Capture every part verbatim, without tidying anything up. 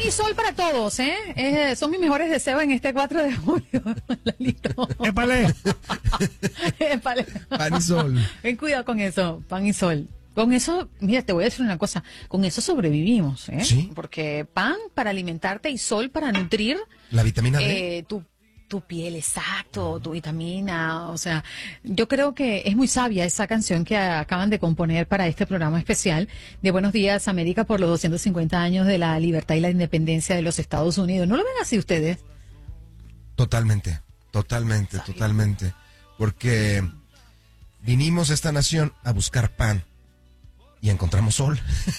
y sol para todos, ¿eh? eh son mis mejores deseos en este cuatro de julio. Lalito. ¡Épale! ¡Épale! Pan y sol. Ten cuidado con eso, pan y sol. Con eso, mira, te voy a decir una cosa, con eso sobrevivimos, ¿eh? ¿Sí? Porque pan para alimentarte y sol para nutrir. La vitamina D. Eh, tu, tu piel, exacto, tu vitamina, o sea, yo creo que es muy sabia esa canción que acaban de componer para este programa especial de Buenos Días América por los doscientos cincuenta años de la libertad y la independencia de los Estados Unidos. ¿No lo ven así ustedes? Totalmente, totalmente, sabia. totalmente. Porque vinimos a esta nación a buscar pan. Y encontramos sol.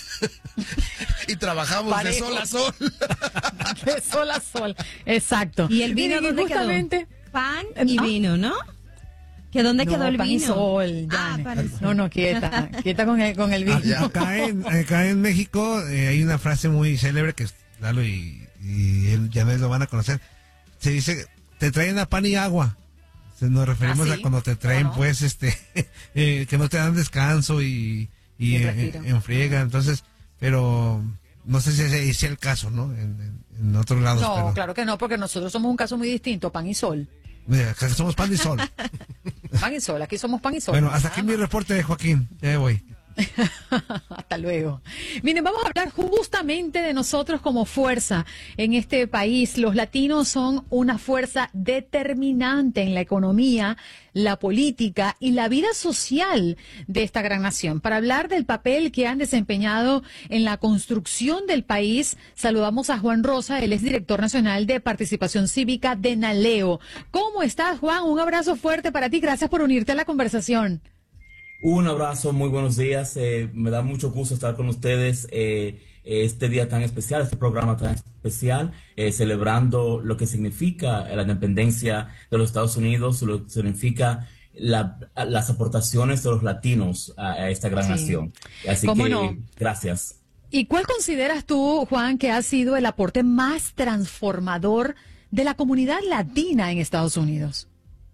Y trabajamos Parejo. de sol a sol. De sol a sol, exacto. ¿Y el vino dónde justamente... quedó? Pan y ¿no? vino, ¿no? ¿Que dónde no, quedó el pan vino? Y sol, ah, pan y sol. No, no, quieta, quieta con el, con el vino. Ah, acá, en, acá en México eh, hay una frase muy célebre que Lalo y, y él ya no lo van a conocer. Se dice, te traen a pan y agua. Nos referimos ¿Ah, sí? a cuando te traen, no? pues, este, eh, que no te dan descanso y... y en, en friega, entonces, pero no sé si ese es el caso, ¿no? En, en, en otros lados. No, pero... claro que no, porque nosotros somos un caso muy distinto, pan y sol. Mira, somos pan y sol. Pan y sol, aquí somos pan y sol. Bueno, hasta aquí ah, mi reporte de Joaquín, ya me voy. Hasta luego. Miren, vamos a hablar justamente de nosotros como fuerza en este país. Los latinos son una fuerza determinante en la economía, la política y la vida social de esta gran nación. Para hablar del papel que han desempeñado en la construcción del país, saludamos a Juan Rosa, él es director nacional de participación cívica de NALEO. ¿Cómo estás, Juan? Un abrazo fuerte para ti. Gracias por unirte a la conversación. Un abrazo, muy buenos días. Eh, me da mucho gusto estar con ustedes eh, este día tan especial, este programa tan especial, eh, celebrando lo que significa la independencia de los Estados Unidos, lo que significa la, las aportaciones de los latinos a, a esta gran sí. nación. Así que, no? gracias. ¿Y cuál consideras tú, Juan, que ha sido el aporte más transformador de la comunidad latina en Estados Unidos?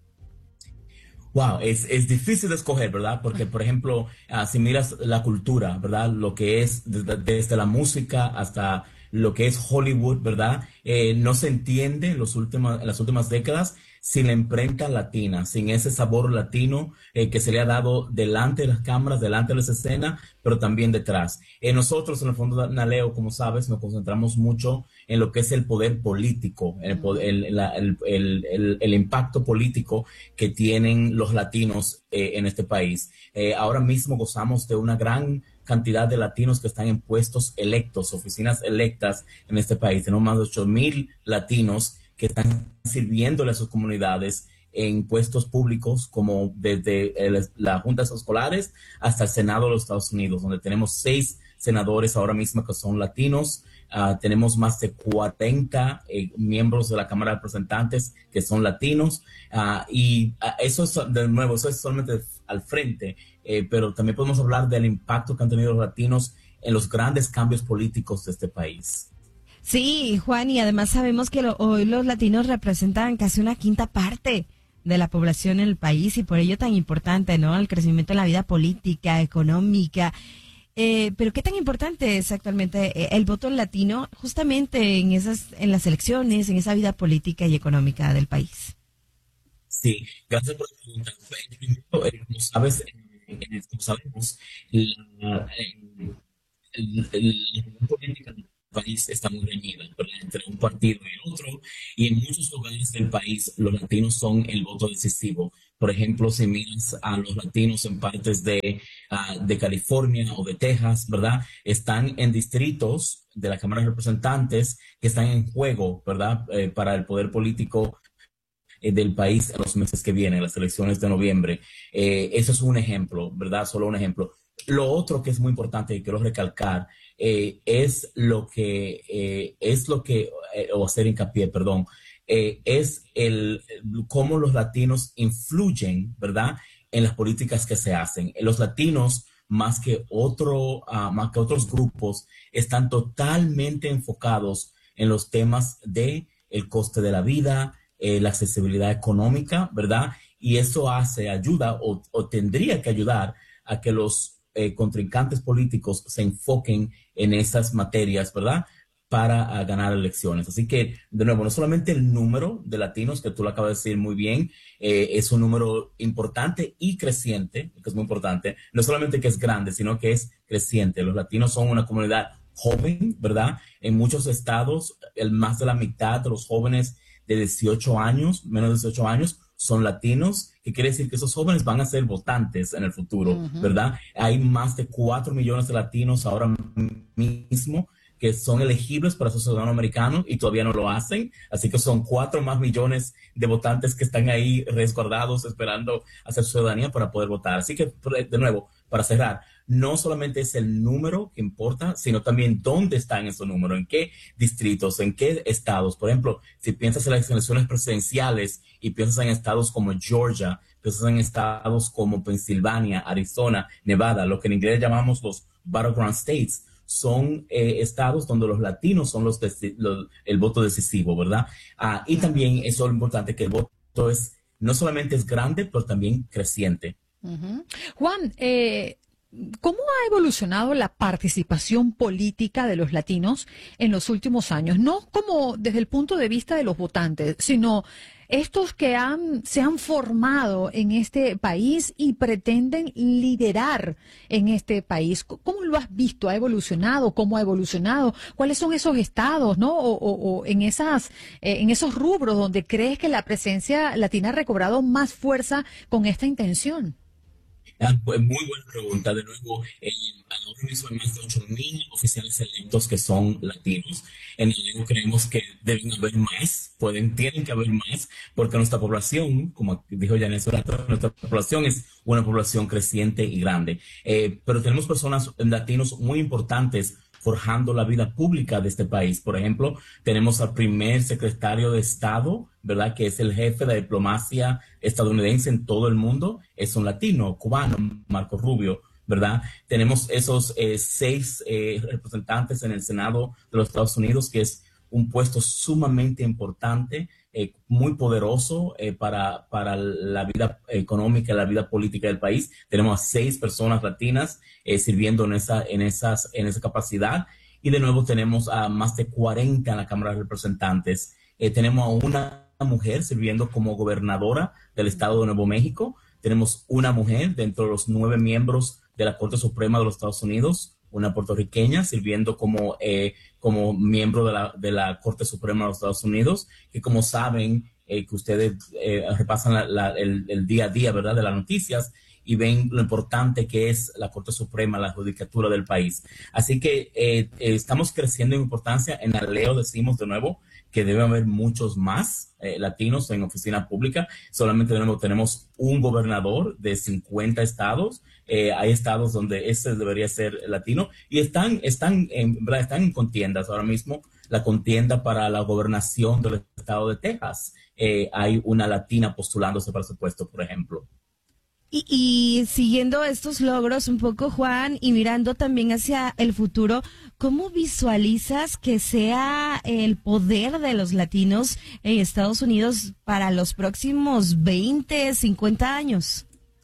Wow, es, es difícil de escoger, ¿verdad? Porque, por ejemplo, uh, si miras la cultura, ¿verdad? Lo que es desde, desde la música hasta lo que es Hollywood, ¿verdad? Eh, no se entiende en, los últimos, en las últimas décadas sin la imprenta latina, sin ese sabor latino eh, que se le ha dado delante de las cámaras, delante de las escenas, pero también detrás. Eh, nosotros, en el Fondo de NALEO, como sabes, nos concentramos mucho en lo que es el poder político, el, el, la, el, el, el, el impacto político que tienen los latinos eh, en este país. Eh, ahora mismo gozamos de una gran cantidad de latinos que están en puestos electos, oficinas electas en este país. Tenemos más de ocho mil latinos que están sirviéndole a sus comunidades en puestos públicos, como desde el, las juntas escolares hasta el Senado de los Estados Unidos, donde tenemos seis senadores ahora mismo que son latinos. Uh, tenemos más de cuarenta eh, miembros de la Cámara de Representantes que son latinos. Uh, y uh, eso es, de nuevo, eso es solamente al frente, eh, pero también podemos hablar del impacto que han tenido los latinos en los grandes cambios políticos de este país. Sí, Juan, y además sabemos que lo, hoy los latinos representan casi una quinta parte de la población en el país y por ello tan importante, ¿no? El crecimiento en la vida política, económica. Eh, pero qué tan importante es actualmente el voto latino justamente en esas, en las elecciones, en esa vida política y económica del país. Sí, gracias por la pregunta. Como sabes, como sabemos, la, la, la política del país está muy reñida, ¿verdad?, entre un partido y el otro, y en muchos lugares del país los latinos son el voto decisivo. Por ejemplo, si miras a los latinos en partes de, uh, de California o de Texas, ¿verdad?, están en distritos de la Cámara de Representantes que están en juego, ¿verdad?, eh, para el poder político eh, del país en los meses que vienen, las elecciones de noviembre. Eh, eso es un ejemplo, ¿verdad?, solo un ejemplo. Lo otro que es muy importante y quiero recalcar eh, es lo que, eh, es lo que, eh, o hacer hincapié, perdón, eh, es el cómo los latinos influyen, ¿verdad?, en las políticas que se hacen. Los latinos, más que, otro, uh, más que otros grupos, están totalmente enfocados en los temas de el coste de la vida, eh, la accesibilidad económica, ¿verdad? Y eso hace, ayuda o, o tendría que ayudar a que los Eh, contrincantes políticos se enfoquen en esas materias, ¿verdad? para uh, ganar elecciones. Así que, de nuevo, no solamente el número de latinos, que tú lo acabas de decir muy bien, eh, es un número importante y creciente, que es muy importante, no solamente que es grande, sino que es creciente. Los latinos son una comunidad joven, ¿verdad? En muchos estados, el más de la mitad de los jóvenes de dieciocho años, menos de dieciocho años, son latinos, que quiere decir que esos jóvenes van a ser votantes en el futuro, uh-huh. ¿verdad? Hay más de cuatro millones de latinos ahora mismo que son elegibles para ser ciudadanos americanos y todavía no lo hacen. Así que son cuatro más millones de votantes que están ahí resguardados esperando hacer ciudadanía para poder votar. Así que, de nuevo, para cerrar, no solamente es el número que importa, sino también dónde están esos números, en qué distritos, en qué estados. Por ejemplo, si piensas en las elecciones presidenciales y piensas en estados como Georgia, piensas en estados como Pensilvania, Arizona, Nevada, lo que en inglés llamamos los battleground states, son eh, estados donde los latinos son los, los el voto decisivo, ¿verdad? Ah, y también eso es lo importante, que el voto es no solamente es grande, pero también creciente. Uh-huh. Juan, eh, ¿cómo ha evolucionado la participación política de los latinos en los últimos años? No como desde el punto de vista de los votantes, sino estos que han, se han formado en este país y pretenden liderar en este país. ¿Cómo lo has visto? ¿Ha evolucionado? ¿Cómo ha evolucionado? ¿Cuáles son esos estados, no? O, o, o en esas, eh, en esos rubros donde crees que la presencia latina ha recobrado más fuerza con esta intención. Ah, pues muy buena pregunta. De nuevo, eh, ahora mismo hay más de ocho mil oficiales electos que son latinos. En el creemos que deben haber más, pueden, tienen que haber más, porque nuestra población, como dijo Janet, nuestra población es una población creciente y grande. Eh, pero tenemos personas latinos muy importantes forjando la vida pública de este país. Por ejemplo, tenemos al primer secretario de Estado, ¿verdad? Que es el jefe de diplomacia estadounidense en todo el mundo. Es un latino, cubano, Marco Rubio, ¿verdad? Tenemos esos eh, seis eh, representantes en el Senado de los Estados Unidos, que es un puesto sumamente importante, eh, muy poderoso eh, para, para la vida económica, la vida política del país. Tenemos a seis personas latinas eh, sirviendo en esa, en, esas, en esa capacidad. Y de nuevo tenemos a más de cuarenta en la Cámara de Representantes. Eh, tenemos a una mujer sirviendo como gobernadora del estado de Nuevo México. Tenemos una mujer dentro de los nueve miembros de la Corte Suprema de los Estados Unidos, una puertorriqueña sirviendo como, eh, como miembro de la, de la Corte Suprema de los Estados Unidos, que como saben, eh, que ustedes eh, repasan la, la, el, el día a día, ¿verdad?, de las noticias y ven lo importante que es la Corte Suprema, la judicatura del país. Así que eh, eh, estamos creciendo en importancia. En Aleo decimos de nuevo que debe haber muchos más eh, latinos en oficina pública. Solamente de nuevo tenemos un gobernador de cincuenta estados. Eh, hay estados donde ese debería ser latino y están, están, en, ¿verdad? están en contiendas ahora mismo. La contienda para la gobernación del estado de Texas. Eh, hay una latina postulándose para su puesto, por ejemplo. Y, y siguiendo estos logros un poco, Juan, y mirando también hacia el futuro, ¿cómo visualizas que sea el poder de los latinos en Estados Unidos para los próximos veinte, cincuenta años?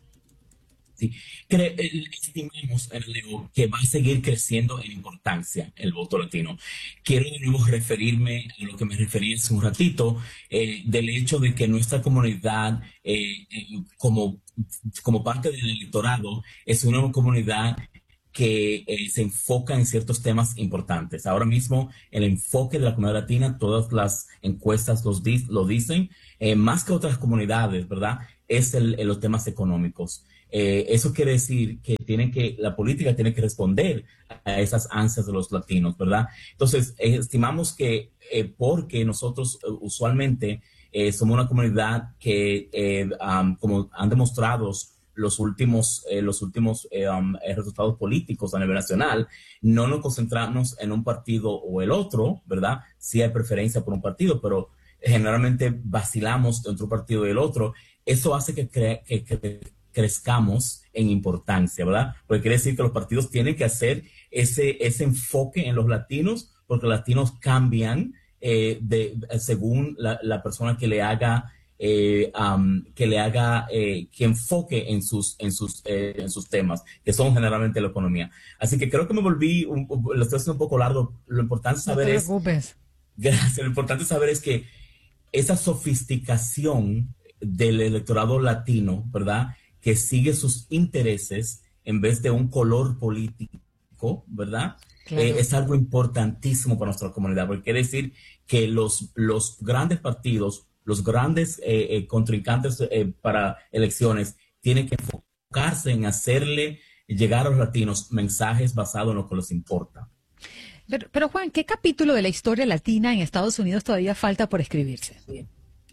Sí, Cre estimamos, Leo, que va a seguir creciendo en importancia el voto latino. Quiero de nuevo referirme a lo que me referí hace un ratito, eh, del hecho de que nuestra comunidad, eh, eh, como, como parte del electorado, es una comunidad que eh, se enfoca en ciertos temas importantes. Ahora mismo, el enfoque de la comunidad latina, todas las encuestas los di lo dicen, eh, más que otras comunidades, ¿verdad?, es el, el, los temas económicos. Eh, eso quiere decir que, tienen que la política tiene que responder a esas ansias de los latinos, ¿verdad? Entonces, eh, estimamos que eh, porque nosotros uh, usualmente eh, somos una comunidad que, eh, um, como han demostrado los últimos, eh, los últimos eh, um, resultados políticos a nivel nacional, no nos concentramos en un partido o el otro, ¿verdad? Sí hay preferencia por un partido, pero generalmente vacilamos entre un partido y el otro. Eso hace que, cre que, que crezcamos en importancia, ¿verdad? Porque quiere decir que los partidos tienen que hacer ese, ese enfoque en los latinos, porque los latinos cambian eh, de, según la, la persona que le haga eh, um, que le haga, eh, que enfoque en sus, en sus, eh, en sus temas, que son generalmente la economía. Así que creo que me volví, un, lo estoy haciendo un poco largo. Lo importante saber no te es, preocupes. Gracias, lo importante saber es que esa sofisticación del electorado latino, ¿verdad?, que sigue sus intereses en vez de un color político, ¿verdad? Claro. Eh, es algo importantísimo para nuestra comunidad, porque quiere decir que los, los grandes partidos, los grandes eh, eh, contrincantes eh, para elecciones, tienen que enfocarse en hacerle llegar a los latinos mensajes basados en lo que les importa. Pero, pero Juan, ¿qué capítulo de la historia latina en Estados Unidos todavía falta por escribirse? Bien.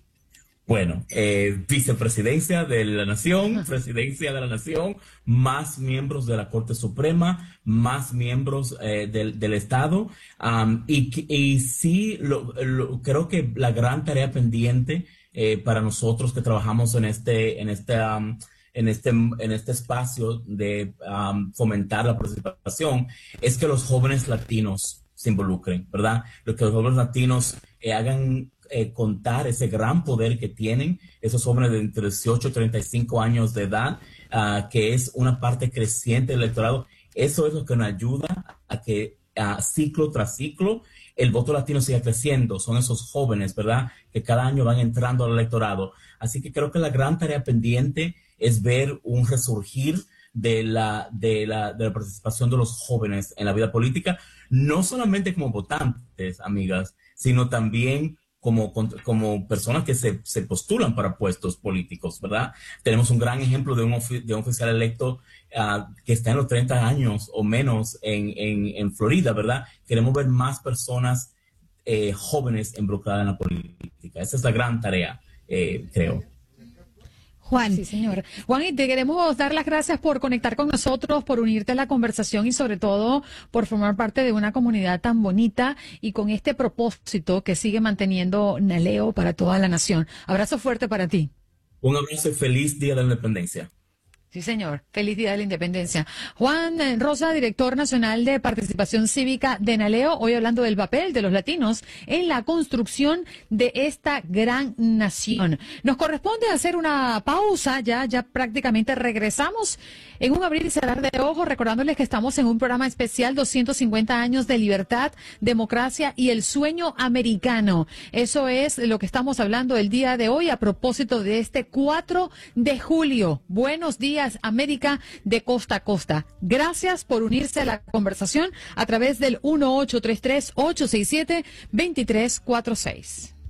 Bueno, eh, vicepresidencia de la Nación, presidencia de la Nación, más miembros de la Corte Suprema, más miembros eh, del, del Estado. Um, y, y sí, lo, lo, creo que la gran tarea pendiente eh, para nosotros que trabajamos en este, en este, um, en este, en este espacio de um, fomentar la participación es que los jóvenes latinos se involucren, ¿verdad? Lo que los jóvenes latinos eh, hagan Eh, contar ese gran poder que tienen esos jóvenes de entre dieciocho y treinta y cinco años de edad, uh, que es una parte creciente del electorado. Eso es lo que nos ayuda a que uh, ciclo tras ciclo el voto latino siga creciendo. Son esos jóvenes, ¿verdad?, que cada año van entrando al electorado. Así que creo que la gran tarea pendiente es ver un resurgir de la, de la, de la participación de los jóvenes en la vida política, no solamente como votantes, amigas, sino también Como, como personas que se, se postulan para puestos políticos, ¿verdad? Tenemos un gran ejemplo de un, de un oficial electo uh, que está en los treinta años o menos en, en, en Florida, ¿verdad? Queremos ver más personas eh, jóvenes involucradas en la política. Esa es la gran tarea, eh, creo. Juan. Sí, señor. Juan, y te queremos dar las gracias por conectar con nosotros, por unirte a la conversación y sobre todo por formar parte de una comunidad tan bonita y con este propósito que sigue manteniendo Naleo para toda la nación. Abrazo fuerte para ti. Un abrazo y feliz Día de la Independencia. Sí, señor. Feliz Día de la Independencia. Juan Rosa, director nacional de participación cívica de Naleo, hoy hablando del papel de los latinos en la construcción de esta gran nación. Nos corresponde hacer una pausa, ya, ya prácticamente regresamos en un abrir y cerrar de ojos, recordándoles que estamos en un programa especial doscientos cincuenta años de libertad, democracia y el sueño americano. Eso es lo que estamos hablando el día de hoy a propósito de este cuatro de julio. Buenos días, América, de costa a costa. Gracias por unirse a la conversación a través del uno ocho tres tres, ocho seis siete, dos tres cuatro seis.